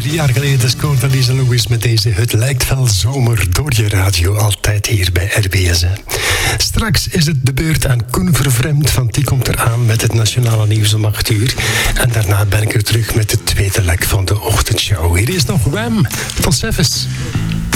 3 jaar geleden scoorde Lisa Lewis met deze Het lijkt wel zomer door je radio, altijd hier bij RBS. Straks is het de beurt aan Koen Vervreemd, want die komt eraan met het nationale nieuws om 8 uur. En daarna ben ik er terug met het tweede lek van de ochtendshow. Hier is nog Wham! Tot 7.